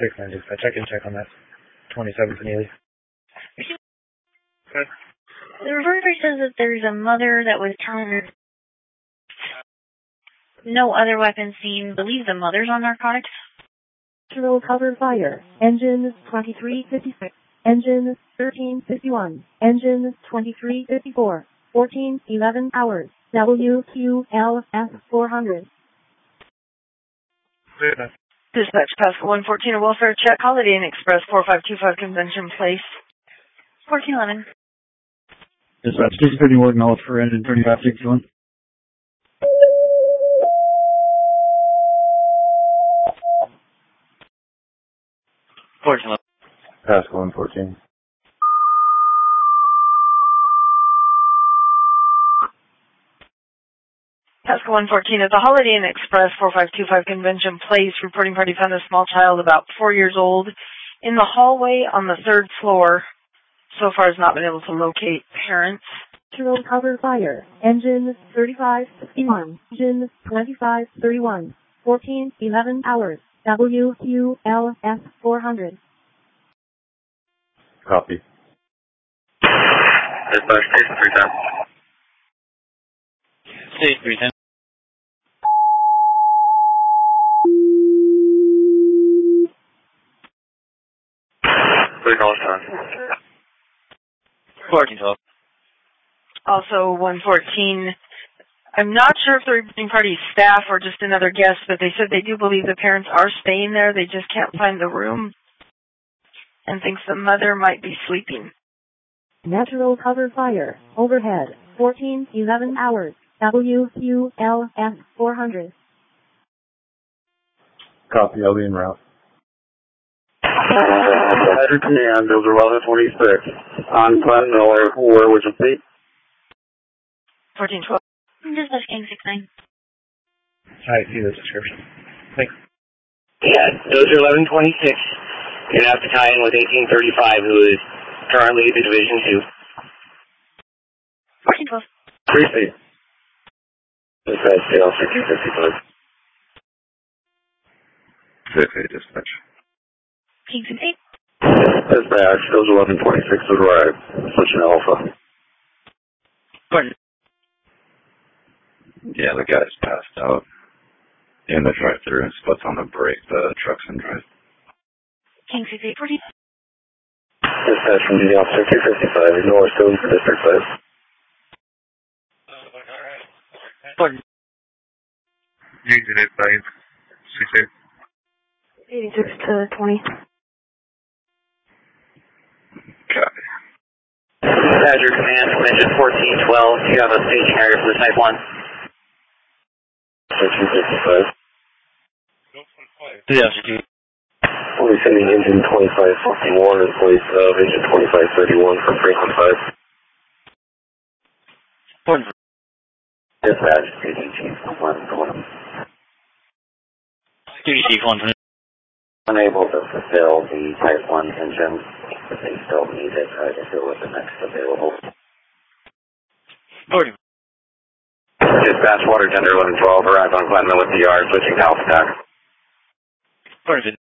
6-9 dispatch. I can check on that. 27th Neely. Okay. The reporter says that there's a mother that was telling her no other weapons seen. Believe the mother's on narcotics. Roll cover fire. Engine 2356. Engine 1351. Engine 2354. 1411 hours. WQLF 400. Dispatch Pascal 114, a welfare check, Holiday Inn Express, 4525 Convention Place. 1411. Dispatch 651, all for engine 3561. Pascal 114. Pascal 114 at the Holiday Inn Express, 4525 Convention Place. Reporting party found a small child about 4 years old in the hallway on the 3rd floor. So far has not been able to locate parents. Roll cover fire. Engine 3561. Engine 2531. 1411 hours. WQLF 400. Copy. Dispatch station 310. State 310. Please call us 1412. Also 114. I'm not sure if the reporting party is staff or just another guest, but they said they do believe the parents are staying there. They just can't find the room and thinks the mother might be sleeping. Natural cover fire. Overhead. 1411 hours. WQLF 400. Copy. I'll be en route. Badger Command, Builder 1126. On Glen Miller, where would you be? 1412. Dispatch King 69. I see the description. Thanks. Yeah, Dozer 1126. You're going to have to tie in with 1835, who is currently the Division 1412. 3 feet. Dispatch, tail 6055. 6-8 dispatch. King 68. Dispatch, Dozer 1126 would arrive. Switching Alpha. Pardon. Yeah, the guy's passed out in the drive-thru and splits on the brake. The truck's in drive. King 68. 40. Dispatch from duty officer 255. Ignore still for District 5. Pardon. Unit 85. 86 to 20. Copy. Badger Command, Engine 1412. Do you have a staging area for the Type 1? 255. Yes, We'll be sending engine 2541 in place of engine 2531 for Franklin 5. Pardon. Dispatch, staging chief 120. Duty Chief 120. Unable to fulfill the Type 1 engine, but they still need it to go with the next available. Pardon. Dispatch, water tender 1112, arrive on Glen Miller PR, switching to Alpha TAC. Pardon.